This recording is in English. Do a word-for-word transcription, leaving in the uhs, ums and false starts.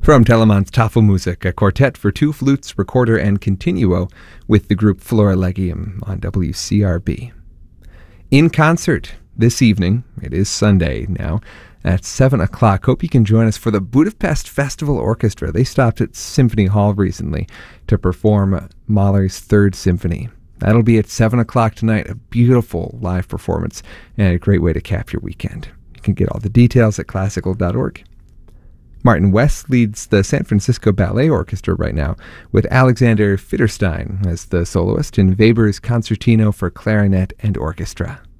From Telemann's Tafelmusik, a quartet for two flutes, recorder, and continuo with the group Florilegium on W C R B. In concert this evening, it is Sunday now, at seven o'clock. Hope you can join us for the Budapest Festival Orchestra. They stopped at Symphony Hall recently to perform Mahler's Third Symphony. That'll be at seven o'clock tonight, a beautiful live performance and a great way to cap your weekend. You can get all the details at classical dot org. Martin West leads the San Francisco Ballet Orchestra right now, with Alexander Fitterstein as the soloist in Weber's Concertino for Clarinet and Orchestra.